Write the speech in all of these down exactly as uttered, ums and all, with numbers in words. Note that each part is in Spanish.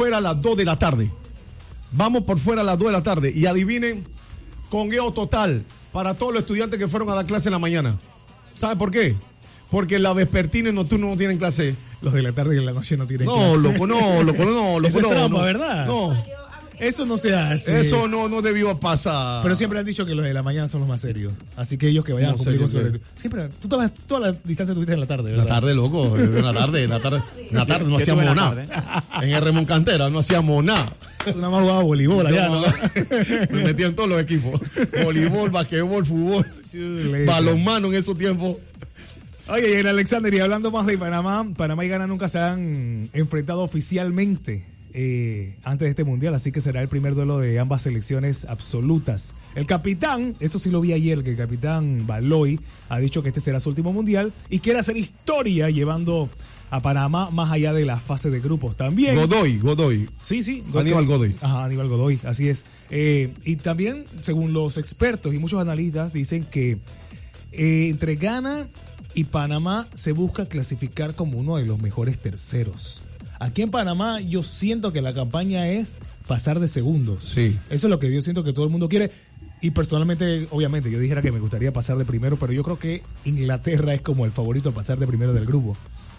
fuera a las dos de la tarde. Vamos por fuera a las dos de la tarde. Y adivinen, congueo total para todos los estudiantes que fueron a dar clase en la mañana. ¿Sabe por qué? Porque la vespertina y nocturno no tienen clase. Los de la tarde y de la noche no tienen no, clase. Loco, no, loco, no, loco, Eso no. es trampa, no, ¿verdad? No. Eso no se hace. Eso no, no debió pasar. Pero siempre han dicho que los de la mañana son los más serios. Así que ellos que vayan a cumplir con su horario. Siempre, tú todas, toda la distancia tuviste en la tarde, ¿verdad? En la tarde, loco. En la tarde, en la tarde. En la tarde no hacíamos nada. En el Remón Cantera no hacíamos nada. Tú nada más jugabas voleibol allá, ¿no? Me metían todos los equipos. Voleibol, basquetbol, fútbol, balonmano en esos tiempos. Oye, y en Alexander, y hablando más de Panamá, Panamá y Ghana nunca se han enfrentado oficialmente eh, antes de este mundial, así que será el primer duelo de ambas selecciones absolutas. El capitán, esto sí lo vi ayer, que el capitán Baloy ha dicho que este será su último mundial y quiere hacer historia llevando a Panamá más allá de la fase de grupos. También Godoy, Godoy. Sí, sí. Aníbal Godoy. Ajá, Aníbal Godoy, así es. Eh, y también, según los expertos y muchos analistas, dicen que eh, entre Ghana y Panamá se busca clasificar como uno de los mejores terceros. Aquí en Panamá yo siento que la campaña es pasar de segundos. Sí. Eso es lo que yo siento que todo el mundo quiere. Y personalmente, obviamente, yo dijera que me gustaría pasar de primero, pero yo creo que Inglaterra es como el favorito a pasar de primero del grupo.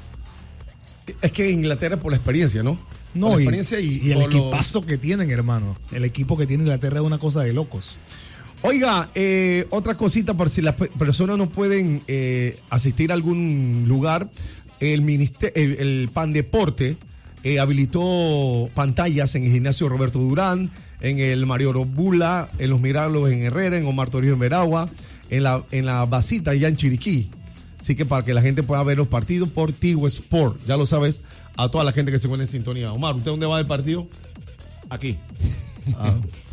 Es que Inglaterra es por la experiencia, ¿no? No, por la y, experiencia y, y el por equipazo lo... que tienen, hermano. El equipo que tiene Inglaterra es una cosa de locos. Oiga, eh, otra cosita, por si las personas no pueden eh, asistir a algún lugar, el, minister, el, el Pandeporte eh, habilitó pantallas en el gimnasio Roberto Durán, en el Mario Bula, en los Milagros en Herrera, en Omar Torrijos en Veragua, en la, en la Basita allá en Chiriquí. Así que para que la gente pueda ver los partidos por Tigo Sport, ya lo sabes, a toda la gente que se encuentra en sintonía. Omar, ¿usted dónde va del partido? Aquí. Ah.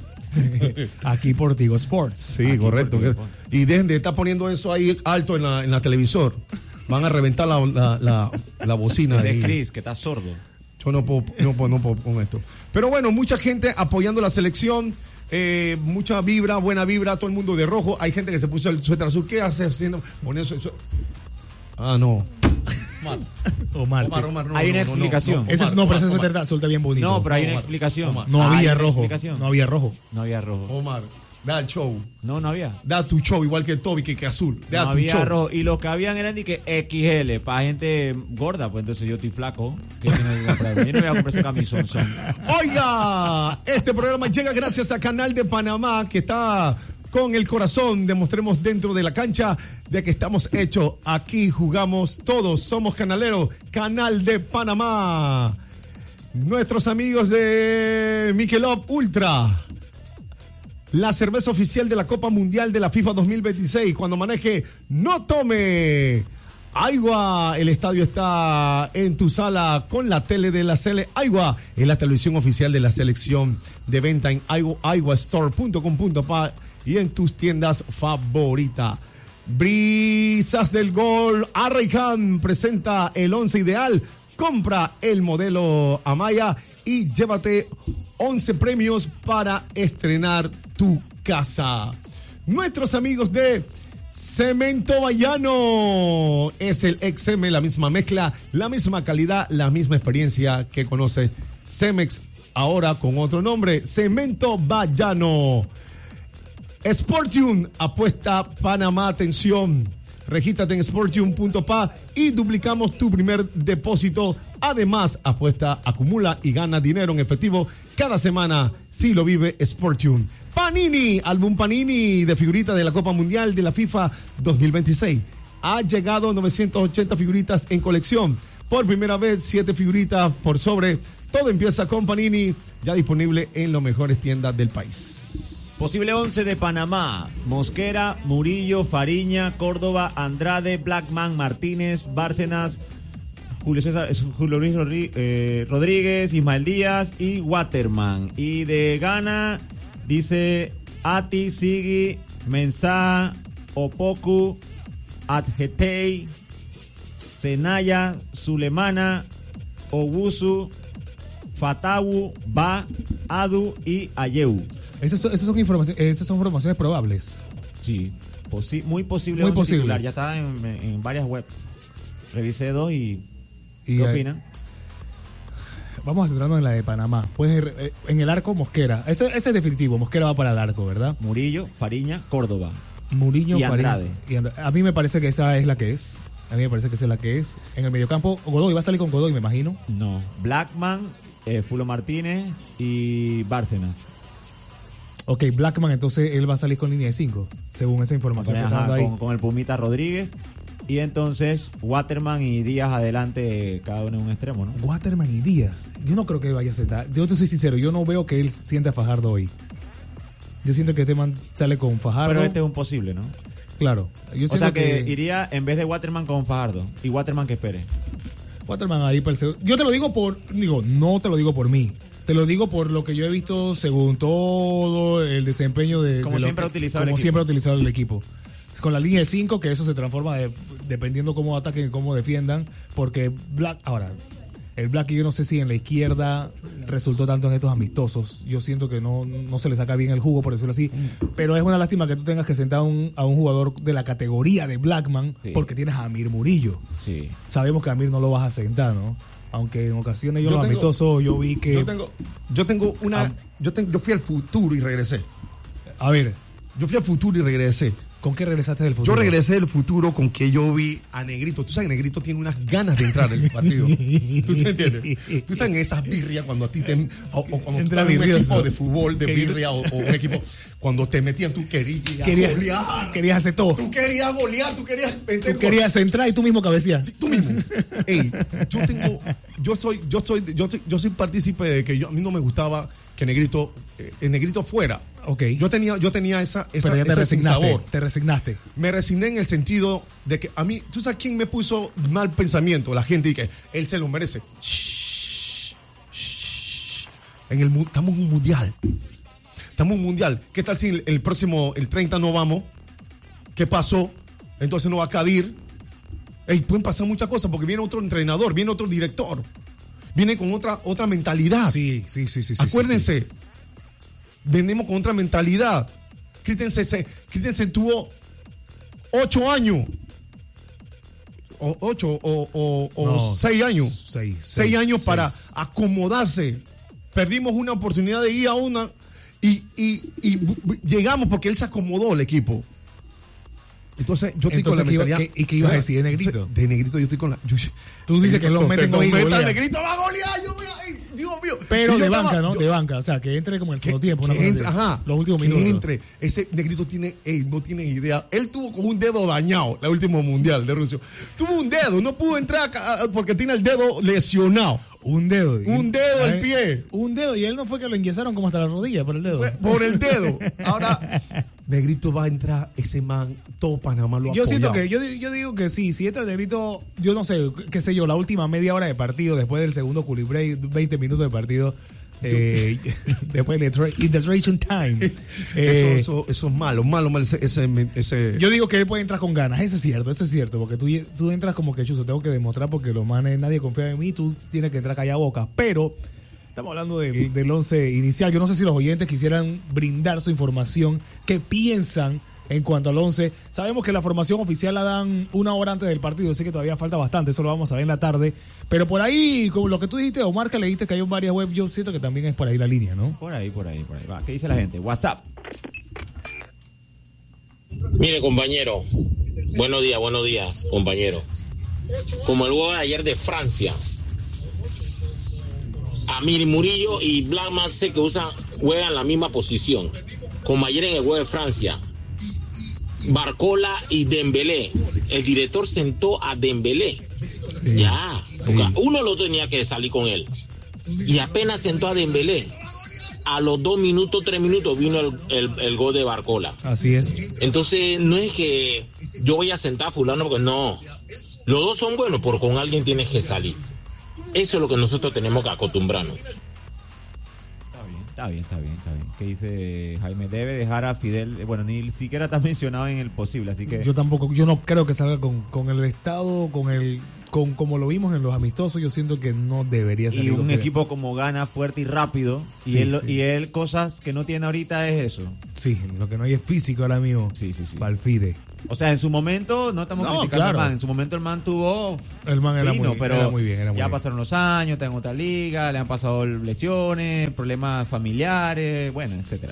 Aquí por Tigo Sports. Sí, Aquí correcto. Tigo. Y dejen de estar poniendo eso ahí alto en la, en la televisor. Van a reventar la, la, la, la bocina. Ese es Chris, que está sordo. Yo no puedo, no puedo, no puedo con esto. Pero bueno, mucha gente apoyando la selección. Eh, mucha vibra, buena vibra, todo el mundo de rojo. Hay gente que se puso el suéter azul. ¿Qué hace haciendo? Poniendo su, su... Ah, no. Omar. Omar, Omar, Omar, no, hay una no, explicación. No, no, Ese es, Omar, no, pero ese Omar, suéter azul está bien bonito. No, pero hay Omar, una explicación. Omar. No Hay había una rojo. explicación. No había rojo. No había rojo. Omar, da el show. No, no había. Da tu show, igual que el Toby, que, que azul. Da No tu había show. rojo. Y los que habían eran de que equis ele, para gente gorda. Pues entonces yo estoy flaco. ¿Qué tiene que comprar? Yo no voy a comprar ese camisón. Son. Oiga, este programa llega gracias a Canal de Panamá, que está con el corazón, demostremos dentro de la cancha de que estamos hechos. Aquí jugamos todos, somos canaleros. Canal de Panamá. Nuestros amigos de Michelob Ultra, la cerveza oficial de la Copa Mundial de la FIFA dos mil veintiséis. Cuando maneje, no tome. Aigua, el estadio está en tu sala con la tele de la Sele. Aigua es la televisión oficial de la selección, de venta en aigua store punto com punto pa y en tus tiendas favoritas. Brisas del Gol, Arraican presenta el once ideal. Compra el modelo Amaya y llévate once premios para estrenar tu casa. Nuestros amigos de Cemento Bayano es el X M, la misma mezcla, la misma calidad, la misma experiencia que conoce Cemex, ahora con otro nombre, Cemento Bayano. Sportium, apuesta Panamá, atención. Regístrate en sportium punto pa y duplicamos tu primer depósito. Además, apuesta, acumula y gana dinero en efectivo cada semana si lo vive Sportium. Panini, álbum Panini de figuritas de la Copa Mundial de la FIFA dos mil veintiséis. Ha llegado novecientas ochenta figuritas en colección. Por primera vez, siete figuritas por sobre. Todo empieza con Panini, ya disponible en las mejores tiendas del país. Posible once de Panamá: Mosquera, Murillo, Fariña, Córdoba, Andrade, Blackman, Martínez, Bárcenas, Julio César, Julio Luis eh, Rodríguez, Ismael Díaz y Waterman. Y de Ghana dice Ati, Sigi, Mensah, Opoku, Adjetei, Senaya, Sulemana, Owusu, Fatawu, Ba, Adu y Ayeu. Esas son, esas son, informaciones, esas son informaciones probables. Sí, posi- muy posible. Muy once posibles. titular. Ya está en, en varias webs. Revisé dos y... Y ¿Qué hay- opinan? vamos a centrarnos en la de Panamá. Pues eh, en el arco, Mosquera. Ese, ese es definitivo. Mosquera va para el arco, ¿verdad? Murillo, Fariña, Córdoba. Murillo, y Fariña Andrade. y Andrade. A mí me parece que esa es la que es. A mí me parece que esa es la que es. En el mediocampo, Godoy. Va a salir con Godoy, me imagino. No. Blackman, eh, Fulo Martínez y Bárcenas. Ok, Blackman, entonces él va a salir con línea de cinco, según esa información que está Ajá, dando ahí. con, con el Pumita Rodríguez. Y entonces Waterman y Díaz adelante, cada uno en un extremo, ¿no? Waterman y Díaz. Yo no creo que él vaya a sentar. Yo te soy sincero, yo no veo que él sienta a Fajardo hoy. Yo siento que este man sale con Fajardo. Pero este es un posible, ¿no? Claro. Yo O sea que, que iría en vez de Waterman con Fajardo. Y Waterman que espere. Waterman ahí para el segundo. Yo te lo digo por. Digo, no te lo digo por mí. Te lo digo por lo que yo he visto según todo el desempeño de. Como de siempre que, ha utilizado el Como equipo. siempre ha utilizado el equipo. Con la línea de cinco, que eso se transforma de- dependiendo cómo ataquen y cómo defiendan. Porque Black. Ahora, el Black, yo no sé si en la izquierda resultó tanto en estos amistosos. Yo siento que no, no se le saca bien el jugo, por decirlo así. Pero es una lástima que tú tengas que sentar a un, a un jugador de la categoría de Blackman, Sí. porque tienes a Amir Murillo. Sí. Sabemos que a Amir no lo vas a sentar, ¿no? Aunque en ocasiones yo, Yo los tengo- amistosos yo vi que. Yo tengo, yo tengo una. Ah. Yo, tengo, yo fui al futuro y regresé. A ver, Yo fui al futuro y regresé. ¿con qué regresaste del futuro? Yo regresé del futuro con que yo vi a Negrito. Tú sabes que Negrito tiene unas ganas de entrar en el partido. ¿Tú te entiendes? Tú sabes en esas birrias cuando a ti te. O, o cuando Entra tú estás en un birrioso. equipo de fútbol, de Que- birria o, o un equipo. Cuando te metían, tú querías Querías, golear. querías hacer todo. Tú querías golear, tú querías. meter Tú querías entrar y tú mismo cabecear. Sí, tú mismo. Ey, yo tengo, yo soy, yo soy, yo soy, yo soy partícipe de que yo, a mí no me gustaba que Negrito, eh, el Negrito fuera. Ok. Yo tenía, yo tenía esa, esa Pero ya te ese resignaste. sinsabor. Te resignaste. Me resigné en el sentido de que a mí, ¿tú sabes quién me puso mal pensamiento? La gente y que él se lo merece. Shh, shh. En el, mu- estamos en un mundial. Estamos en un mundial. ¿Qué tal si el, el próximo, el treinta no vamos? ¿Qué pasó? Entonces no va a Cadir. Ey, pueden pasar muchas cosas porque viene otro entrenador, viene otro director. Viene con otra, otra mentalidad. Sí, sí, sí, sí. sí, Acuérdense, sí, venimos con otra mentalidad. Christensen, Christensen tuvo ocho años. O ocho o, o- o No, seis años. seis, Seis, seis, años para seis. acomodarse. Perdimos una oportunidad de ir a una y, y- y bu- bu- llegamos porque él se acomodó el equipo. Entonces, yo estoy Entonces, con la ¿qué iba- mentalidad. qué- y qué ibas a decir de Negrito? Entonces, de Negrito yo estoy con la. yo- Tú dices que lo meten no hoy y meta, golea. Negrito va a golear. Yo voy a, ay, Dios mío. Pero Y yo de estaba- banca, ¿no? yo- de banca. O sea, que entre como en el segundo tiempo. que una cosa entre, así. ajá, Los últimos que minutos. entre. Ese Negrito tiene, ey, no tiene idea. Él tuvo con un dedo dañado la última mundial de Rusia. Tuvo un dedo, no pudo entrar acá, porque tiene el dedo lesionado. Un dedo. y- Un dedo a del ver, pie. Un dedo. Y él no fue que lo enguesaron como hasta la rodilla por el dedo. Fue por el dedo. Ahora, Negrito va a entrar, ese man, todo Panamá lo ha Yo siento apoyado. que, yo, yo digo que sí, si este Negrito, yo no sé, qué sé yo, la última media hora de partido, después del segundo culibray, veinte minutos de partido, eh, después de tra- integration time. eh, eso, eso, eso es malo, malo, malo ese, ese, ese- yo digo que él puede entrar con ganas, eso es cierto, eso es cierto, porque tú, tú entras como que chuzo, tengo que demostrar porque los manes, nadie confía en mí, tú tienes que entrar calla boca, pero estamos hablando del, del once inicial, yo no sé si los oyentes quisieran brindar su información, qué piensan en cuanto al once. Sabemos que la formación oficial la dan una hora antes del partido, así que todavía falta bastante, eso lo vamos a ver en la tarde. Pero por ahí, como lo que tú dijiste, Omar, que leíste que hay varias webs, yo siento que también es por ahí la línea, ¿no? Por ahí, por ahí, por ahí. Va. ¿Qué dice la gente? WhatsApp. Mire, compañero, buenos días, buenos días, compañero. Como el juego de ayer de Francia, Amir Murillo y Blackman sé que usan, juegan la misma posición. Como ayer en el juego de Francia, Barcola y Dembélé. El director sentó a Dembélé. Ya, porque uno lo tenía que salir con él. Y apenas sentó a Dembélé. A los dos minutos, tres minutos vino el, el, el gol de Barcola. Así es. Entonces, no es que yo voy a sentar a fulano, porque no. Los dos son buenos, pero con alguien tienes que salir. Eso es lo que nosotros tenemos que acostumbrarnos. Está bien, está bien, está bien, está bien. ¿Qué dice Jaime? Debe dejar a Fidel, eh, bueno, ni siquiera está mencionado en el posible, así que... Yo tampoco, yo no creo que salga con, con el estado, con el, con como lo vimos en los amistosos, yo siento que no debería salir. Y un lo que- equipo como Gana, fuerte y rápido, y, Sí, él, sí. y él cosas que no tiene ahorita es eso. Sí, lo que no hay es físico ahora mismo. Sí, sí, sí. Para el FIDE. O sea, en su momento, no estamos No, criticando claro. al man, en su momento el man tuvo El man era fino, muy- pero era muy bien, era muy ya bien. pasaron los años, está en otra liga, le han pasado lesiones, problemas familiares, bueno, etcétera.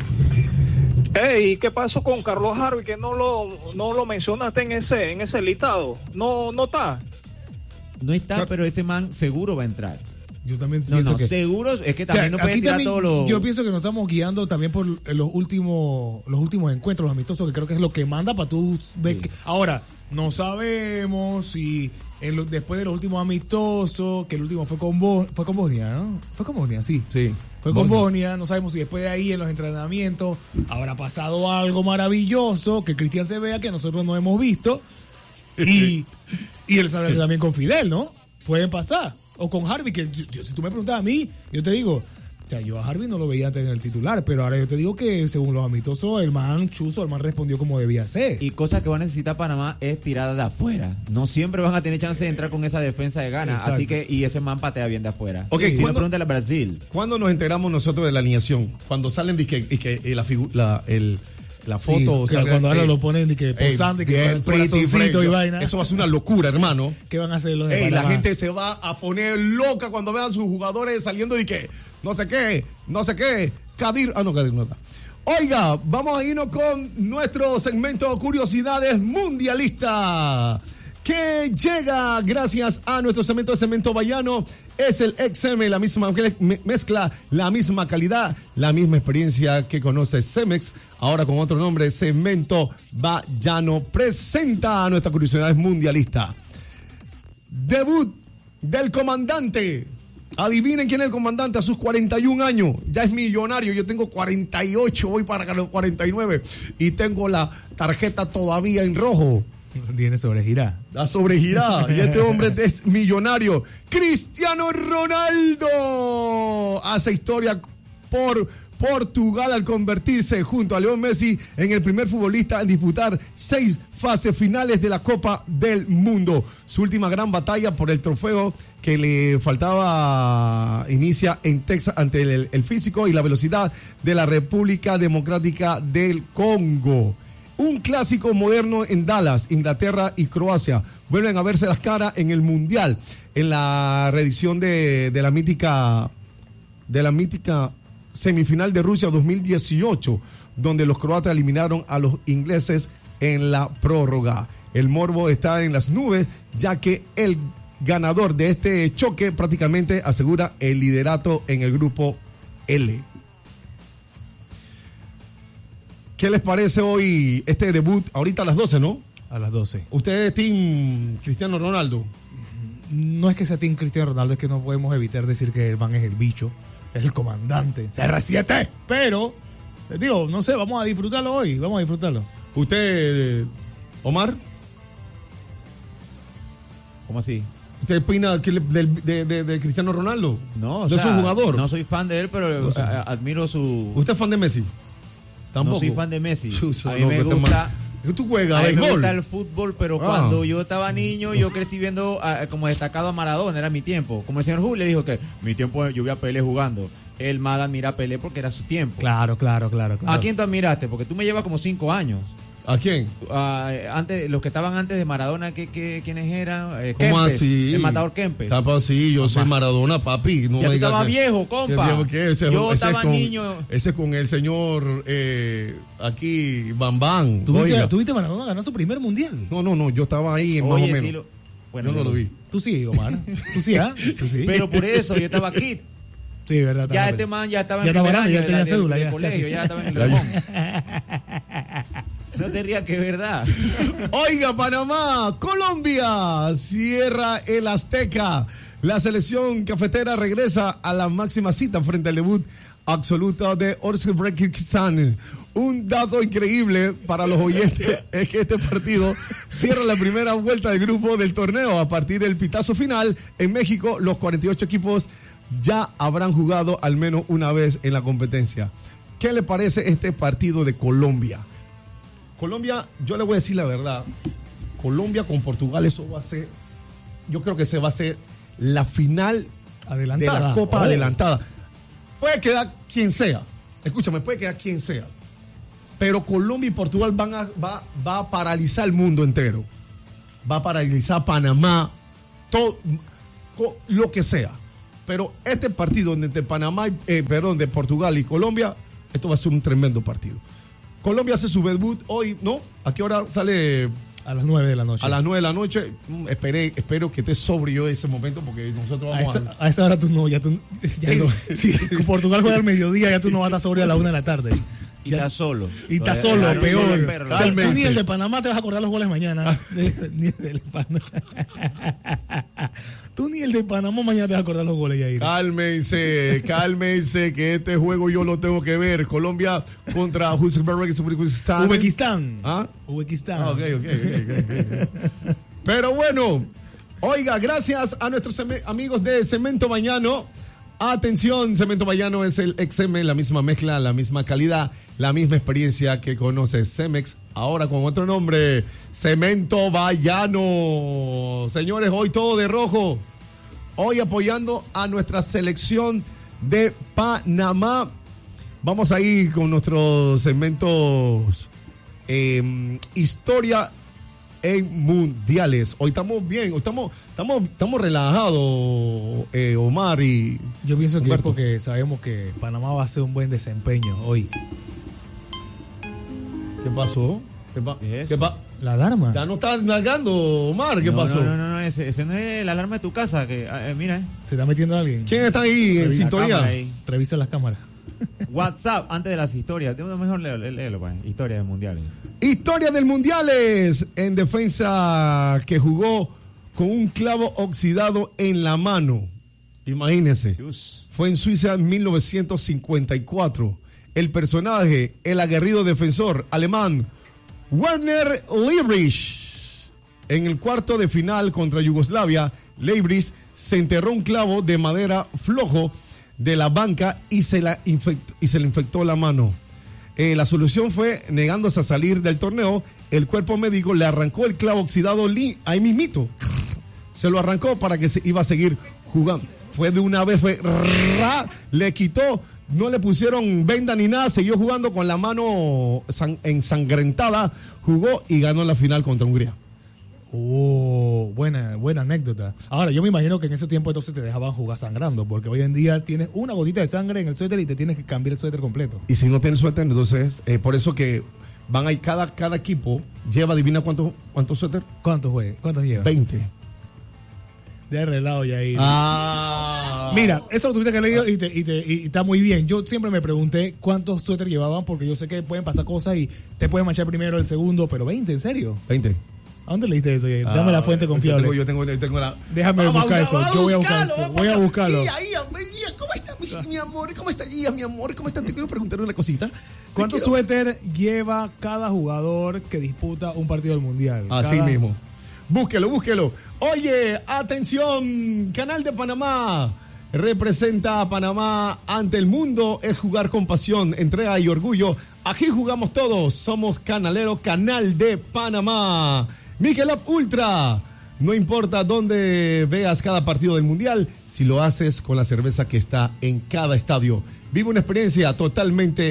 Hey, ¿qué pasó con Carlos Harvey que no lo no lo mencionaste en ese en ese listado? No no está. No está, pero ese man seguro va a entrar. Yo también No, pienso no, que... seguro, es que O sea, también no puede aquí tirar también todos los... yo pienso que nos estamos guiando también por los últimos los últimos encuentros, los amistosos, que creo que es lo que manda para tú ver. Sí. que- ahora, no sabemos si en lo- después de los últimos amistosos, que el último fue con, Bo- fue con Bosnia, ¿no? Fue con Bosnia, sí. Sí. Fue con Bosnia, no sabemos si después de ahí en los entrenamientos habrá pasado algo maravilloso, que Cristian se vea que nosotros no hemos visto, y, y él sabe que también con Fidel, ¿no? Pueden pasar. O con Harvey, que yo- yo- si tú me preguntas a mí, yo te digo, o sea, yo a Harvey no lo veía antes en el titular, pero ahora yo te digo que según los amistosos, el man chuzo, el man respondió como debía ser. Y cosa que va a necesitar Panamá es tirada de afuera. No siempre van a tener chance de entrar con esa defensa de ganas. Exacto. Así que, y ese man patea bien de afuera. Ok, si no, ¿cuándo- pregúntale a Brasil. ¿Cuándo nos enteramos nosotros de la alineación? Cuando salen y que, y que y la, figu- la, el, la Sí, foto. que salga, cuando ahora eh, lo ponen y que eh, posando y que bien, con el pretty, corazoncito pretty. y vaina. Eso va a ser una locura, hermano. ¿Qué van a hacer los de Ey, la Panamá? gente se va a poner loca cuando vean sus jugadores saliendo y que no sé qué, no sé qué. Kadir, ah, no, Kadir no está. Oiga, vamos a irnos con nuestro segmento Curiosidades Mundialistas, que llega gracias a nuestro cemento de cemento Bayano. Es el X M, la misma me- mezcla, la misma calidad, la misma experiencia que conoce Cemex. Ahora con otro nombre, Cemento Bayano presenta a nuestras Curiosidades Mundialistas. Debut del comandante. Adivinen quién es el comandante a sus cuarenta y un años. Ya es millonario. Yo tengo cuarenta y ocho, voy para los cuarenta y nueve. Y tengo la tarjeta todavía en rojo. Tiene sobregirada. La sobregirada. Y este hombre es millonario. Cristiano Ronaldo hace historia por Portugal al convertirse junto a Leo Messi en el primer futbolista en disputar seis fases finales de la Copa del Mundo. Su última gran batalla por el trofeo que le faltaba inicia en Texas ante el, el físico y la velocidad de la República Democrática del Congo. Un clásico moderno en Dallas, Inglaterra y Croacia. Vuelven a verse las caras en el Mundial, en la reedición de, de la mítica de la mítica semifinal de Rusia dos mil dieciocho, donde los croatas eliminaron a los ingleses en la prórroga. El morbo está en las nubes, ya que el ganador de este choque prácticamente asegura el liderato en el grupo L. ¿Qué les parece hoy este debut? Ahorita a las doce, ¿no? A las doce. ¿Usted es team Cristiano Ronaldo? No es que sea Team Cristiano Ronaldo, es que no podemos evitar decir que el man es el bicho, es el comandante, C R siete. Pero, les digo, no sé, vamos a disfrutarlo hoy, vamos a disfrutarlo. ¿Usted, Omar? ¿Cómo así? ¿Usted opina que le- del- de, de- de Cristiano Ronaldo? No, o ¿No sea, es un jugador? no soy fan de él, pero sé. a- admiro su... ¿Usted es fan de Messi? Tampoco. No soy fan de Messi. Chuzo, a mí no, me que te gusta... ma- ¿Tú juegas A mí me béisbol? gusta el fútbol, pero Ah. cuando yo estaba niño, yo crecí viendo ah, como destacado a Maradona, era mi tiempo. Como el señor Julio dijo que mi tiempo yo vi a Pelé jugando. El Mada admira a Pelé porque era su tiempo. Claro, claro, claro, claro. ¿A quién tú admiraste? Porque tú me llevas como cinco años. ¿A quién? Ah, antes, los que estaban antes de Maradona, ¿qué, qué, ¿quiénes eran? Eh, ¿Cómo Kempes, así? el matador Kempes. Tapa así, yo soy Maradona, papi. No Ya me tú digas estabas que- viejo, compa. ¿Qué viejo qué? Ese- Yo ese estaba con- niño. Ese con el señor eh, aquí, Bam Bam. ¿Tuviste, Oiga. ¿Tuviste Maradona ganar su primer mundial? No, no, no, yo estaba ahí más o Oye, menos. sí lo... Bueno, yo no yo lo vi. Tú sí, Omar. Tú sí, ¿ah? Tú sí. Pero por eso yo estaba aquí. Sí, verdad. Ya estaba- este man ya estaba Ya en estaba primer grande, año ya de tenía la- del- cédula, del ya, colegio, casi. ya estaba en el Lemón. No te rías que es verdad. Oiga, Panamá, Colombia cierra el Azteca. La selección cafetera regresa a la máxima cita frente al debut absoluto de Uzbekistán. Un dato increíble para los oyentes es que este partido cierra la primera vuelta del grupo del torneo. A partir del pitazo final, en México, los cuarenta y ocho equipos ya habrán jugado al menos una vez en la competencia. ¿Qué le parece este partido de Colombia? Colombia, yo le voy a decir la verdad, Colombia con Portugal, eso va a ser, yo creo que se va a ser la final Adelantada. de la Copa Oh. adelantada. Puede quedar quien sea, escúchame, puede quedar quien sea, pero Colombia y Portugal van a, va, va a paralizar el mundo entero. Va a paralizar Panamá, todo, lo que sea. Pero este partido entre Panamá, eh, perdón, de Portugal y Colombia, esto va a ser un tremendo partido. Colombia hace su debut hoy, ¿no? ¿A qué hora sale? A las nueve de la noche. A las nueve de la noche. Mm, esperé, espero que esté sobrio ese momento porque nosotros vamos a... Esa, a... a esa hora tú no, ya tú... Ya no, si Portugal juega al mediodía, ya tú no vas a estar sobrio a la una de la tarde. Y estás solo. Y estás solo, Claro, peor. solo perro, O sea, tú ni el de Panamá te vas a acordar los goles mañana. ni el de Panamá. Tú ni el de Panamá mañana te vas a acordar los goles, Yair. Cálmense, cálmense, que este juego yo lo tengo que ver. Colombia contra Uzbekistán. Uzbekistán. ¿Ah? Uzbekistán. Ah, ok, ok, ok, okay. Pero bueno, oiga, gracias a nuestros amigos de Cemento Bañano. Atención, Cemento Bañano es el X M, la misma mezcla, la misma calidad, la misma experiencia que conoce Cemex, ahora con otro nombre, Cemento Bañano. Señores, hoy todo de rojo, hoy apoyando a nuestra selección de Panamá. Vamos a ir con nuestros segmentos eh, historia en mundiales. Hoy estamos bien, hoy estamos, estamos, estamos relajados, eh, Omar y yo pienso Humberto. Que es porque sabemos que Panamá va a hacer un buen desempeño hoy. ¿Qué pasó? ¿Qué, pa ¿Qué es ¿Qué pa La alarma. Ya no estás nalgando, Omar. ¿Qué no, pasó? No, no, no, no ese, ese no es la alarma de tu casa. Que, eh, mira, ¿Se está metiendo alguien? ¿Quién está ahí en Revisa sintonía? ahí. Revisa las cámaras. WhatsApp, antes de las historias. Mejor léelo, léelo, pues. Historias de mundiales. Historia del mundiales en defensa que jugó con un clavo oxidado en la mano. Imagínense. Dios. Fue en Suiza en mil novecientos cincuenta y cuatro. El personaje, el aguerrido defensor alemán Werner Liebrich. En el cuarto de final contra Yugoslavia, Liebrich se enterró un clavo de madera flojo de la banca y se, la infectó, y se le infectó la mano. Eh, la solución fue, negándose a salir del torneo, el cuerpo médico le arrancó el clavo oxidado ahí mismito. Se lo arrancó para que se iba a seguir jugando. Fue de una vez, fue, ra, le quitó, no le pusieron venda ni nada, siguió jugando con la mano san, ensangrentada, jugó y ganó la final contra Hungría. Oh, buena, buena anécdota. Ahora, yo me imagino que en ese tiempo entonces te dejaban jugar sangrando, porque hoy en día tienes una gotita de sangre en el suéter y te tienes que cambiar el suéter completo. Y si no tienes suéter, entonces, eh, por eso que van ahí, cada, cada equipo lleva, adivina cuántos cuántos suéter. ¿Cuántos, güey? ¿Cuántos lleva? veinte. De arreglado ya ahí. Ah. Mira, eso lo tuviste que leer y, te, y, te, y está muy bien. Yo siempre me pregunté cuántos suéter llevaban, porque yo sé que pueden pasar cosas y te pueden manchar primero el segundo, pero veinte, ¿en serio? veinte. ¿A dónde leíste eso? Ah, Dame la fuente confiable. Yo tengo, yo tengo, yo tengo la... Déjame Vamos buscar a eso. vamos Yo voy a buscar buscarlo, eso. Voy a buscarlo. Guía, guía, guía, ¿cómo está mi, mi amor? ¿Cómo está Guía, mi amor? ¿Cómo está? Te quiero preguntar una cosita. ¿Cuántos quiero... suéter lleva cada jugador que disputa un partido del Mundial? Así cada... mismo. Búsquelo, búsquelo. Oye, atención, Canal de Panamá. Representa a Panamá ante el mundo. Es jugar con pasión, entrega y orgullo. Aquí jugamos todos. Somos Canalero, Canal de Panamá. Michelob Ultra. No importa dónde veas cada partido del Mundial, si lo haces con la cerveza que está en cada estadio. Vive una experiencia totalmente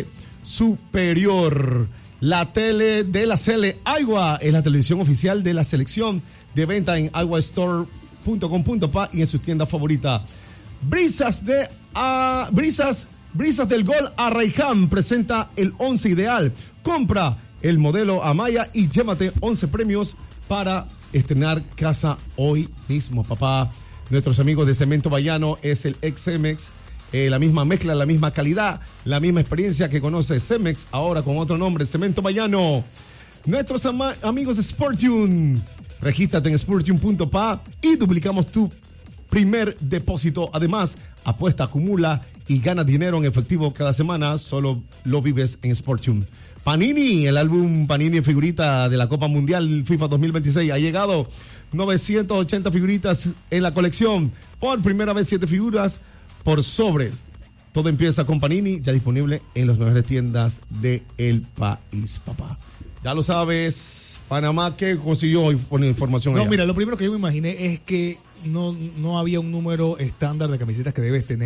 superior. La tele de la Cele Agua es la televisión oficial de la selección, de venta en agua store punto com punto pa y en su tienda favorita. Brisas de uh, Brisas Brisas del Gol Arraiján presenta el once ideal. Compra el modelo Amaya y llévate once premios para estrenar casa hoy mismo, papá. Nuestros amigos de Cemento Bañano es el ex Cemex. Eh, la misma mezcla, la misma calidad, la misma experiencia que conoce Cemex, ahora con otro nombre, Cemento Bañano. Nuestros ama- amigos de Sportune. Regístrate en sportune punto pa y duplicamos tu primer depósito. Además, apuesta, acumula y gana dinero en efectivo cada semana. Solo lo vives en Sportune. Panini, el álbum Panini en figurita de la Copa Mundial FIFA dos mil veintiséis ha llegado. novecientas ochenta figuritas en la colección. Por primera vez, siete figuras por sobres. Todo empieza con Panini, ya disponible en las mejores tiendas del país, papá. Ya lo sabes, Panamá, ¿qué consiguió hoy con información No, allá? mira, lo primero que yo me imaginé es que no, no había un número estándar de camisetas que debes tener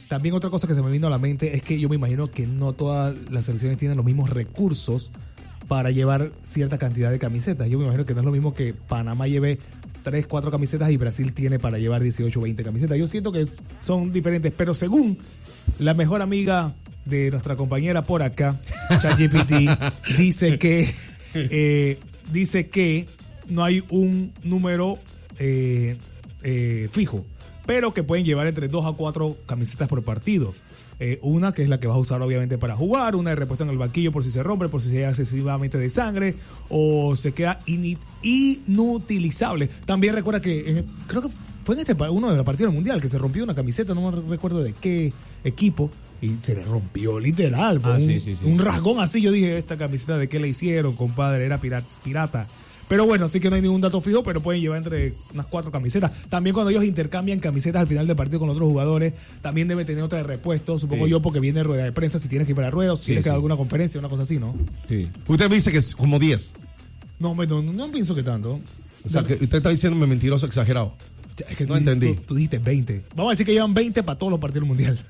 también otra cosa que se me vino a la mente es que yo me imagino que no todas las selecciones tienen los mismos recursos para llevar cierta cantidad de camisetas. Yo me imagino que no es lo mismo que Panamá lleve tres, cuatro camisetas y Brasil tiene para llevar dieciocho, veinte camisetas. Yo siento que son diferentes, pero según la mejor amiga de nuestra compañera por acá, ChatGPT, dice que eh, dice que no hay un número eh, eh, fijo, pero que pueden llevar entre dos a cuatro camisetas por partido. Eh, una que es la que vas a usar obviamente para jugar, una de repuesto en el banquillo por si se rompe, por si se llega excesivamente de sangre o se queda in- inutilizable. También recuerda que eh, creo que fue en este uno de los partidos del Mundial que se rompió una camiseta, no me recuerdo de qué equipo, y se le rompió literal. Ah, un, sí, sí, sí. un rasgón así. Yo dije, esta camiseta de qué le hicieron, compadre, era pirata. pirata. Pero bueno, así que no hay ningún dato fijo, pero pueden llevar entre unas cuatro camisetas. También cuando ellos intercambian camisetas al final del partido con otros jugadores, también debe tener otra de repuesto, supongo Sí. yo, porque viene rueda de prensa, si tienes que ir para ruedas, si Sí, tienes que sí. dar alguna conferencia, una cosa así, ¿no? Sí. Usted me dice que es como diez. No, hombre, no, no pienso que tanto. O sea, que usted está diciéndome mentiroso, exagerado. Es que tú, No entendí. Tú, tú dijiste veinte. Vamos a decir que llevan veinte para todos los partidos del Mundial.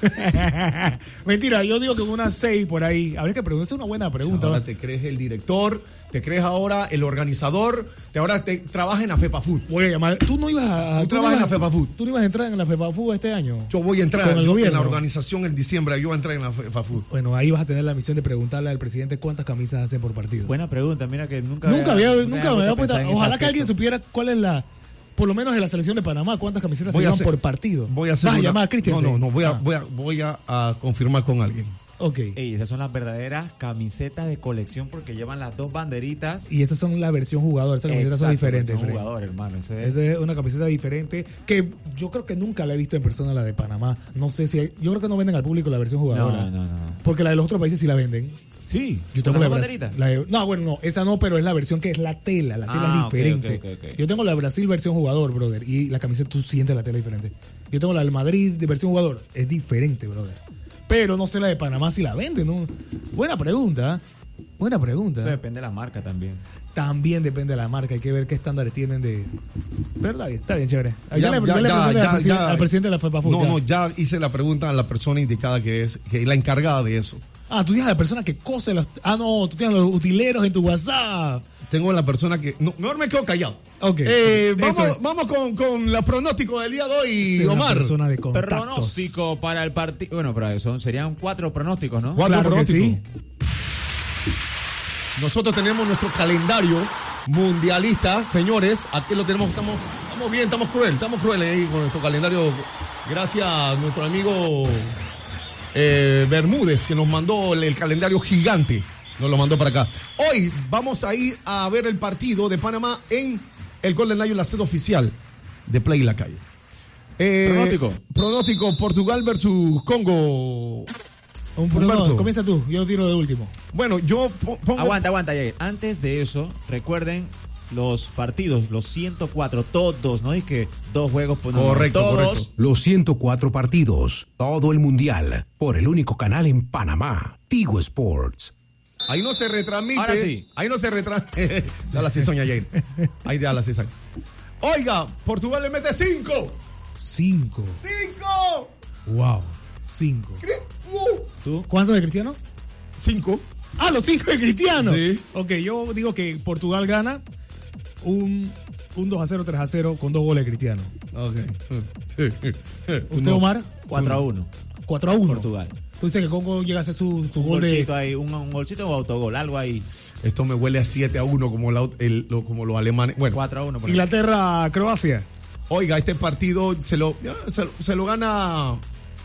Mentira, yo digo que unas seis por ahí. Habría que preguntar, es una buena pregunta. Ahora te crees el director, te crees ahora el organizador, te ahora te trabajas en la FEPAFUT. Voy a llamar. Tú no ibas a. Tú no trabajas en ibas- la FEPAFUT. Tú no ibas a entrar en la FEPAFUT este año. Yo voy a entrar Con el yo, en gobierno. la organización en diciembre, yo voy a entrar en la FEPAFUT. Bueno, ahí vas a tener la misión de preguntarle al presidente cuántas camisas hacen por partido. Buena pregunta, mira que nunca nunca había, nunca me había puesto puesto. a pensar en ese Ojalá que alguien aspecto. supiera cuál es la. Por lo menos de la selección de Panamá, cuántas camisetas Voy se a llevan hacer- por partido. Voy a hacer Vas a una- llamar a Cristian. No, no, no, voy a, Ah, voy a, voy a, a confirmar con alguien. Ok. Ey, esas son las verdaderas camisetas de colección porque llevan las dos banderitas. Y esas son la versión jugador. Esas camisetas son Exacto, diferentes. son Fred. jugador, hermano. Ese es- Esa es una camiseta diferente que yo creo que nunca la he visto en persona, la de Panamá. No sé si hay- yo creo que no venden al público la versión jugadora. No, no, no. Porque la de los otros países sí la venden. Sí, Yo tengo ¿con la, las Brasil- banderitas? la de- No, bueno, no, esa no, pero es la versión que es la tela. La tela Ah, es ok, diferente. ok, ok, ok. Yo tengo la Brasil versión jugador, brother. Y la camiseta tú sientes la tela diferente. Yo tengo la del Madrid de versión jugador. Es diferente, brother. Pero no sé la de Panamá si la venden, ¿no? Buena pregunta. ¿eh? Buena pregunta. Eso depende de la marca también. También depende de la marca. Hay que ver qué estándares tienen de. ¿Verdad? Está bien, chévere. Ya, Ya, le, ya, ya le ya, pregunté ya, al, presi- ya. al presidente de la FEPAFUT. No, ya. no, ya hice la pregunta a la persona indicada que es, que es la encargada de eso. Ah, tú tienes a la persona que cose los. Ah, no, tú tienes los utileros en tu WhatsApp. Tengo la persona que. No, mejor me quedo callado. Ok. Eh, Eso vamos es. vamos con, con la pronóstico del día de hoy, Ser una Omar. persona de contactos. Pronóstico para el partido. Bueno, pero son, serían cuatro pronósticos, ¿no? Cuatro Claro que pronósticos. sí. Nosotros tenemos nuestro calendario mundialista, señores. Aquí lo tenemos, estamos, estamos bien, estamos cruel, estamos crueles ahí con nuestro calendario. Gracias a nuestro amigo eh, Bermúdez, que nos mandó el, el calendario gigante. Nos lo mandó para acá. Hoy vamos a ir a ver el partido de Panamá en el Golden Lion, la sede oficial de Play La Calle. Eh, Pronóstico. Pronóstico, Portugal versus Congo. Un Humberto. pronóstico. Comienza tú, yo tiro de último. Bueno, yo po- pongo... Aguanta, aguanta, Jair. Antes de eso, recuerden los partidos, los ciento cuatro, todos, no es que dos juegos, pues, no, no, Correcto, todos. correcto. Los ciento cuatro partidos, todo el mundial, por el único canal en Panamá, Tigo Sports. Ahí no se retransmite. Ahora sí. Ahí no se retransmite. Ya la cizaña, Jair. Ahí ya la cizaña. Oiga, Portugal le mete cinco. Cinco. ¡Cinco! Wow. Cinco. Uh, ¿Tú? ¿Cuántos de Cristiano? Cinco. Ah, los cinco de Cristiano. Sí. Ok, yo digo que Portugal gana un, un dos a cero, tres a cero con dos goles de Cristiano. Ok. ¿Usted, No. Omar? cuatro a uno. cuatro a uno. Portugal. Tú dices que Congo llega a hacer su, su Un gol de... golcito ahí, un, un golcito o autogol, algo ahí. Esto me huele a siete a uno como, la- el- lo- como los alemanes. Bueno, cuatro a uno. por ahí. Inglaterra, Croacia. oiga, este partido se lo, ya, se, se lo gana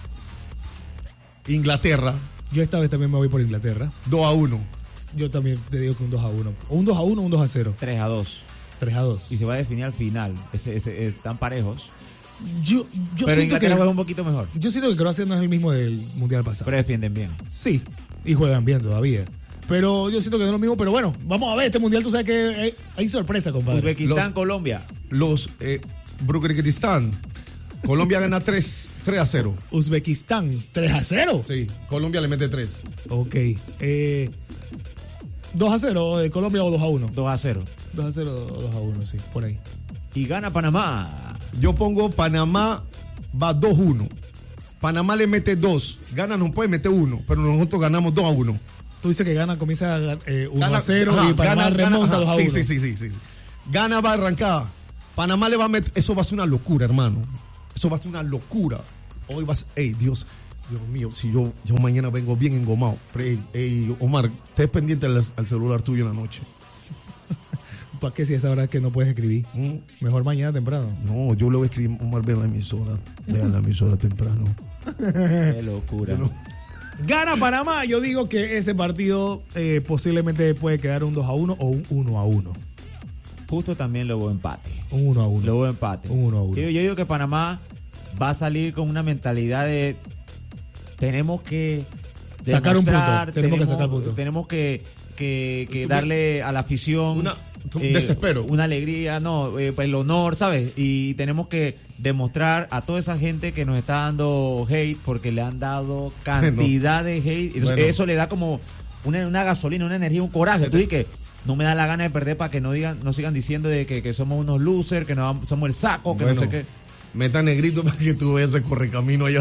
Inglaterra Yo esta vez también me voy por Inglaterra. dos a uno. Yo también te digo que un dos a uno. O un dos a uno o un dos a cero. tres a dos. tres a dos. Y se va a definir al final. Ese, ese, están parejos. Yo, yo pero siento Inglaterra que, juega un poquito mejor. yo siento que Croacia no es el mismo del Mundial pasado. Pero defienden bien. Sí, y juegan bien todavía. Pero yo siento que no es lo mismo. Pero bueno, vamos a ver este Mundial. Tú sabes que hay, hay sorpresa, compadre. Uzbekistán, Los- Colombia. Los eh, Brukiristán. Colombia gana tres a cero. Uzbekistán, tres a cero. Sí, Colombia le mete tres. Ok. Eh, dos a cero de Colombia o dos a uno. dos a cero. dos a cero o dos a uno, sí, por ahí. Y gana Panamá. Yo pongo Panamá va dos uno. Panamá le mete dos. Gana no puede meter uno, pero nosotros ganamos dos a uno. Tú dices que Gana comienza eh, uno Gana, a cero ajá, y Panamá gana, remonta gana, dos a sí, uno. sí, sí, sí, sí. Gana va arrancada. Panamá le va a meter. Eso va a ser una locura, hermano. Eso va a ser una locura. Hoy va a ser. Ey, Dios. Dios mío, si yo, yo mañana vengo bien engomado. Pero, ey, ey, Omar, estés pendiente al, al celular tuyo en la noche. ¿Para qué si es ahora que no puedes escribir? ¿Mm? Mejor mañana temprano. No, yo le voy a escribir, Omar, ve a la emisora. Ve a la emisora temprano. Qué locura. Pero, Gana Panamá. Yo digo que ese partido eh, posiblemente puede quedar un dos a uno o un uno a uno. Justo también lo veo empate. Un uno a uno. Lo veo empate. Un uno a uno. Yo, yo digo que Panamá va a salir con una mentalidad de tenemos que Sacar un punto. demostrar, Tenemos que sacar punto. Tenemos que, que, que darle a la afición Una- un eh, desespero. una alegría, no, eh, el honor, ¿sabes? Y tenemos que demostrar a toda esa gente que nos está dando hate porque le han dado cantidad de hate. Eso, Bueno. eso le da como una, una gasolina, una energía, un coraje. Tú dices que no me da la gana de perder para que no digan, no sigan diciendo de que, que somos unos losers, que no, somos el saco, que bueno, no sé qué. meta negrito para que tú veas ese correcamino allá.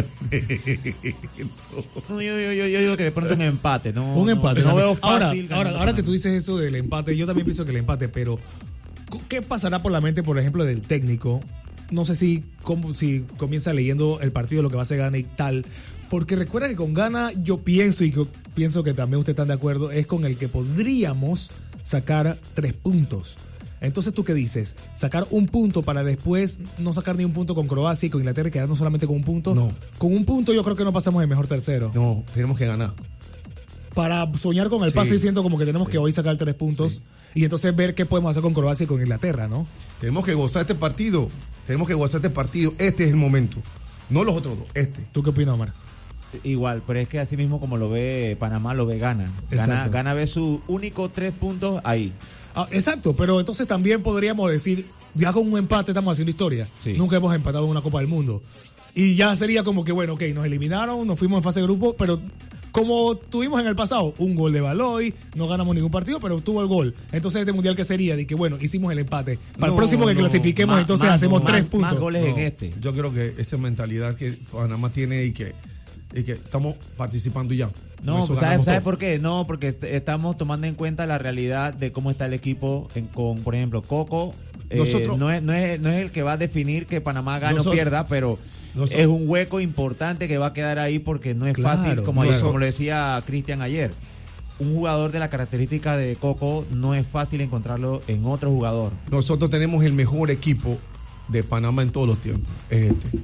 No, yo, yo, yo, yo digo que de pronto un empate, ¿no? Un empate. No, no también. veo fácil. Ahora, ahora, ahora que tú dices eso del empate, yo también pienso que el empate, pero ¿qué pasará por la mente, por ejemplo, del técnico? No sé si, cómo, si comienza leyendo el partido, lo que va a hacer Gana y tal. Porque recuerda que con Gana, yo pienso, y que, pienso que también ustedes están de acuerdo, es con el que podríamos sacar tres puntos. Entonces, ¿tú qué dices? ¿Sacar un punto para después no sacar ni un punto con Croacia y con Inglaterra y quedarnos solamente con un punto? No. Con un punto yo creo que no pasamos el mejor tercero. No, tenemos que ganar. Para soñar con el pase, Sí. siento como que tenemos Sí. que hoy sacar tres puntos Sí. y entonces ver qué podemos hacer con Croacia y con Inglaterra, ¿no? Tenemos que gozar este partido. Tenemos que gozar este partido. Este es el momento. No los otros dos, este. ¿Tú qué opinas, Omar? Igual, pero es que así mismo como lo ve Panamá, lo ve Gana. Gana, Exacto. Gana ve sus únicos tres puntos ahí. Ah, exacto, pero entonces también podríamos decir, ya con un empate estamos haciendo historia. Sí. Nunca hemos empatado en una Copa del Mundo. Y ya sería como que, bueno, ok, nos eliminaron, nos fuimos en fase de grupo, pero como tuvimos en el pasado un gol de Baloy, no ganamos ningún partido, pero tuvo el gol. Entonces este mundial, ¿qué sería? De que, bueno, hicimos el empate. Para No, el próximo que no, clasifiquemos, más- entonces más- hacemos más- tres puntos. más goles No, en este. Yo creo que esa mentalidad que Panamá tiene y que, y que estamos participando ya. No, Con eso ¿sabes, ganamos ¿sabes todo. por qué? No, porque est- estamos tomando en cuenta la realidad de cómo está el equipo en- con, por ejemplo, Coco. eh, Nosotros- no, es, no, es, no es el que va a definir que Panamá gane Nosotros- o pierda, pero nosotros- es un hueco importante que va a quedar ahí porque no es Claro, fácil, como, ayer- nosotros- como lo decía Cristian ayer. Un jugador de la característica de Coco no es fácil encontrarlo en otro jugador. Nosotros tenemos el mejor equipo de Panamá en todos los tiempos. Es este.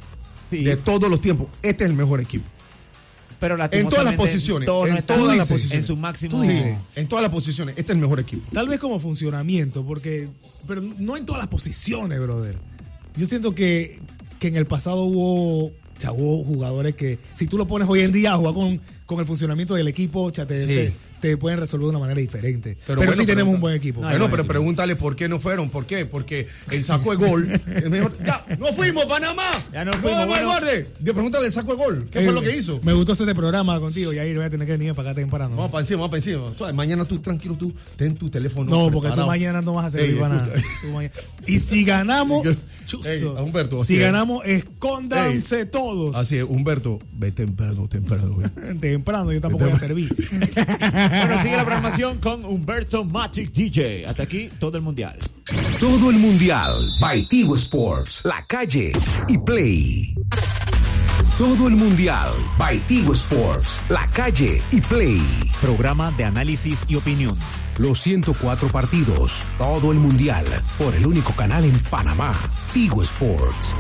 Sí, De todos los tiempos. Este es el mejor equipo. pero en todas las lastimosamente posiciones, todos en no están todas las en posiciones. su máximo. Tú dices. Sí, en todas las posiciones. Este es el mejor equipo. Tal vez como funcionamiento, porque pero no en todas las posiciones, brother. Yo siento que, que en el pasado hubo, cha, hubo jugadores que, si tú lo pones hoy en día a jugar con, con el funcionamiento del equipo, cha, te, Sí. te, te pueden resolver de una manera diferente. Pero, bueno, sí tenemos pregunta- un buen equipo. No, Bueno, hay pero buen equipo. pregúntale por qué no fueron. ¿Por qué? Porque el saco de gol. es mejor. ¡Ya! ¡No fuimos, Panamá! Ya no fuimos, ¡No, bueno. guarde! De pregúntale el saco de gol. ¿Qué Eh, fue lo que hizo? Me gustó hacer este programa contigo y ahí voy a tener que venir para acá temprano. Vamos para encima, vamos para encima. Suave, mañana tú, tranquilo, tú, ten tu teléfono. No, porque preparado. tú mañana no vas a servir Ey, para nada. escucha. Tú mañana- Y si ganamos, Ey, chuzo, Humberto, si así es. ganamos, escóndanse todos. Así es, Humberto, ve temprano, temprano. ve. Temprano, yo tampoco voy a servir. Bueno, sigue la programación con Humberto Magic D J. Hasta aquí todo el mundial. Todo el mundial by Tigo Sports, La Calle y Play. Todo el mundial by Tigo Sports, La Calle y Play. Programa de análisis y opinión. Los ciento cuatro partidos, todo el mundial, por el único canal en Panamá, Tigo Sports.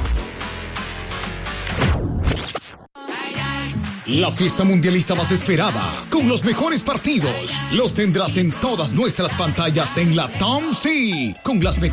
La fiesta mundialista más esperada, con los mejores partidos, los tendrás en todas nuestras pantallas en la T O M C, con las mejores